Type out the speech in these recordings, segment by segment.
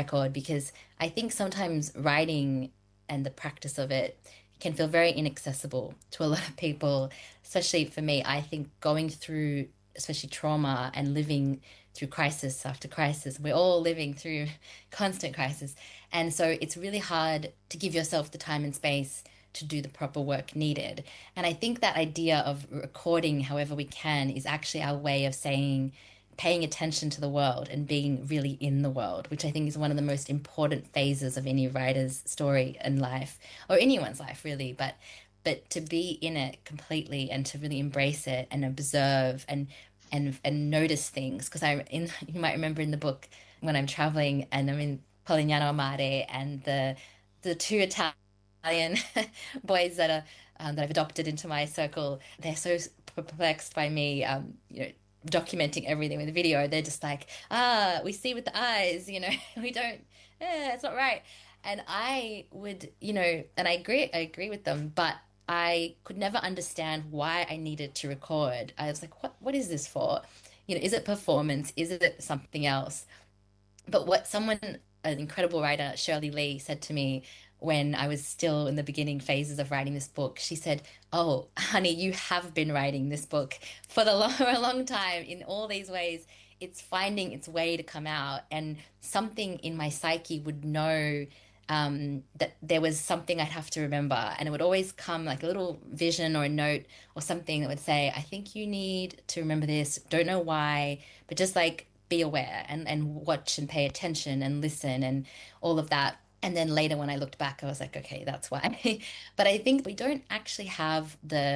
record because I think sometimes writing and the practice of it can feel very inaccessible to a lot of people, especially for me. I think going through, especially trauma and living through crisis after crisis, we're all living through constant crisis. And so it's really hard to give yourself the time and space to do the proper work needed. And I think that idea of recording however we can is actually our way of saying, paying attention to the world and being really in the world, which I think is one of the most important phases of any writer's story and life, or anyone's life really. But to be in it completely and to really embrace it and observe and notice things. Because you might remember in the book when I'm traveling and I'm in Polignano a Mare and the two Italian boys that I've adopted into my circle, they're so perplexed by me, documenting everything with video. They're just like, we see with the eyes, we don't, it's not right. And I would, and I agree with them, but I could never understand why I needed to record. I was like, what is this for? Is it performance? Is it something else? But what someone, an incredible writer, Shirley Lee, said to me when I was still in the beginning phases of writing this book, she said, "Oh, honey, you have been writing this book for for a long time in all these ways. It's finding its way to come out, and something in my psyche would know." That there was something I'd have to remember, and it would always come like a little vision or a note or something that would say, I think you need to remember this. Don't know why, but just like be aware and watch and pay attention and listen and all of that. And then later, when I looked back, I was like, okay, that's why. But I think we don't actually have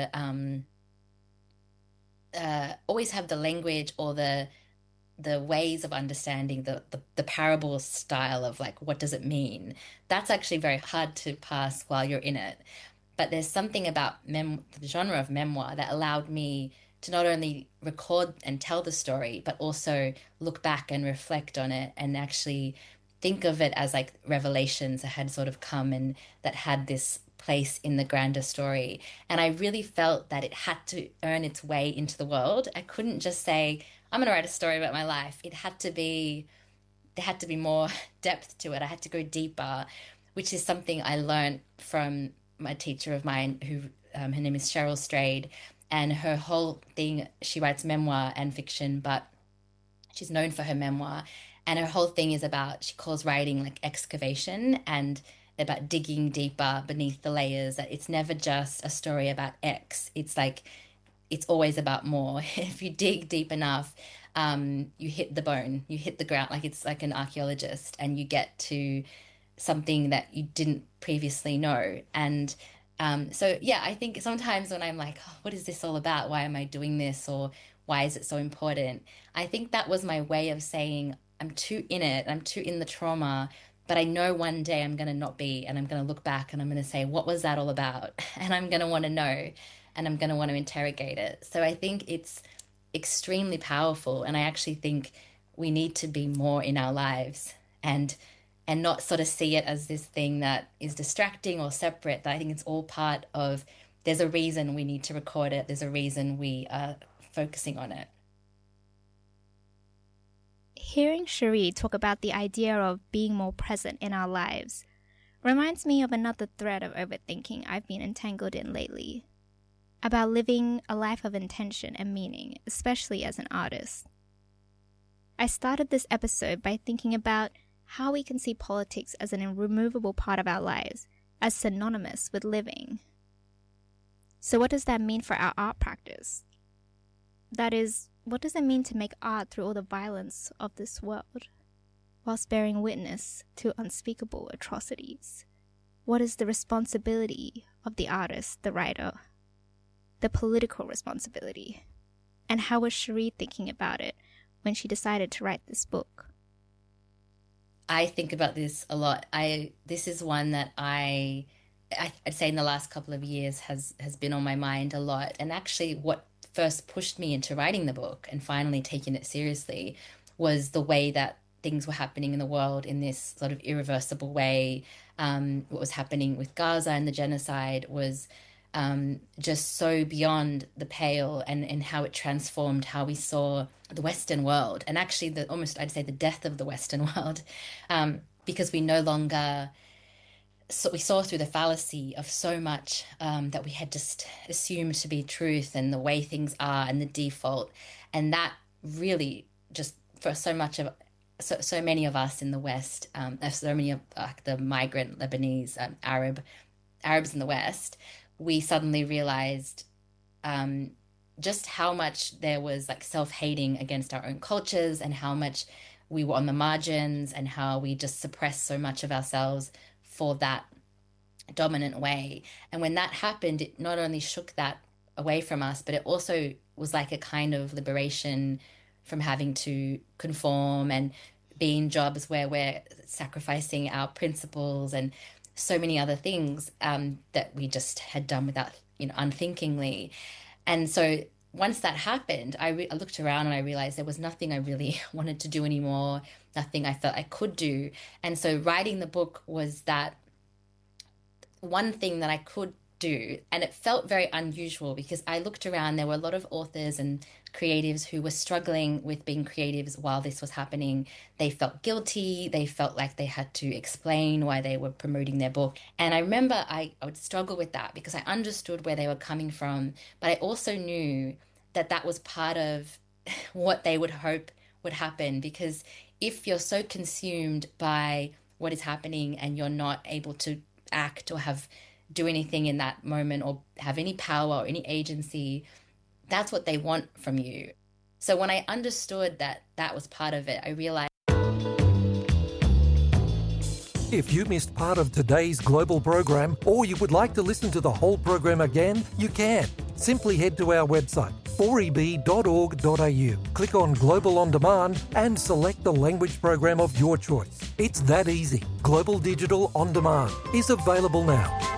always have the language or the ways of understanding the parable style of like what does it mean. That's actually very hard to pass while you're in it. But there's something about the genre of memoir that allowed me to not only record and tell the story, but also look back and reflect on it and actually think of it as like revelations that had sort of come and that had this place in the grander story. And I really felt that it had to earn its way into the world. I couldn't just say, I'm going to write a story about my life. There had to be more depth to it. I had to go deeper, which is something I learned from my teacher of mine who, her name is Cheryl Strayed. And her whole thing, she writes memoir and fiction, but she's known for her memoir. And her whole thing is about, she calls writing like excavation and about digging deeper beneath the layers. That it's never just a story about X. It's like, it's always about more. If you dig deep enough, you hit the bone, you hit the ground, like it's like an archaeologist, and you get to something that you didn't previously know. And so, yeah, I think sometimes when I'm like, oh, what is this all about? Why am I doing this? Or why is it so important? I think that was my way of saying, I'm too in it, I'm too in the trauma, but I know one day I'm going to not be, and I'm going to look back and I'm going to say, what was that all about? And I'm going to want to know, and I'm going to want to interrogate it. So I think it's extremely powerful. And I actually think we need to be more in our lives and not sort of see it as this thing that is distracting or separate. That I think it's all part of, there's a reason we need to record it. There's a reason we are focusing on it. Hearing Cherie talk about the idea of being more present in our lives reminds me of another thread of overthinking I've been entangled in lately, about living a life of intention and meaning, especially as an artist. I started this episode by thinking about how we can see politics as an irremovable part of our lives, as synonymous with living. So what does that mean for our art practice? That is, what does it mean to make art through all the violence of this world, whilst bearing witness to unspeakable atrocities? What is the responsibility of the artist, the writer, the political responsibility? And how was Cherie thinking about it when she decided to write this book? I think about this a lot. This is one that I'd say in the last couple of years has been on my mind a lot. And actually what first pushed me into writing the book and finally taking it seriously was the way that things were happening in the world in this sort of irreversible way. What was happening with Gaza and the genocide was just so beyond the pale, and how it transformed how we saw the Western world, and actually almost I'd say the death of the Western world. because we no longer, so we saw through the fallacy of so much that we had just assumed to be truth and the way things are and the default. And that really just, for so much of, so many of us in the West, so many of the migrant Lebanese, Arabs in the West, we suddenly realized just how much there was like self-hating against our own cultures, and how much we were on the margins, and how we just suppressed so much of ourselves for that dominant way. And when that happened, it not only shook that away from us, but it also was like a kind of liberation from having to conform and be in jobs where we're sacrificing our principles and so many other things that we just had done without, unthinkingly. And so once that happened, I looked around and I realized there was nothing I really wanted to do anymore, nothing I felt I could do. And so writing the book was that one thing that I could do. And it felt very unusual because I looked around, there were a lot of authors and creatives who were struggling with being creatives while this was happening. They felt guilty. They felt like they had to explain why they were promoting their book. And I remember I would struggle with that because I understood where they were coming from, but I also knew that that was part of what they would hope would happen, because if you're so consumed by what is happening and you're not able to act or do anything in that moment or have any power or any agency, that's what they want from you. So when I understood that that was part of it, I realized. If you missed part of today's Global program, or you would like to listen to the whole program again, you can. Simply head to our website, 4eb.org.au. Click on Global On Demand and select the language program of your choice. It's that easy. Global Digital On Demand is available now.